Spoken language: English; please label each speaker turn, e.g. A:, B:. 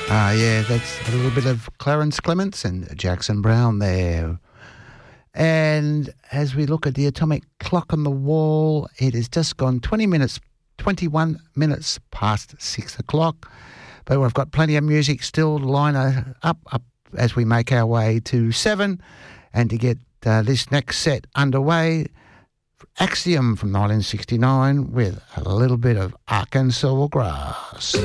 A: Yeah, that's a little bit of Clarence Clements and Jackson Browne there. And as we look at the atomic clock on the wall, it has just gone 21 minutes past 6 o'clock. But we've got plenty of music still to line up as we make our way to 7. And to get this next set underway, Axiom from 1969 with a little bit of Arkansas Grass.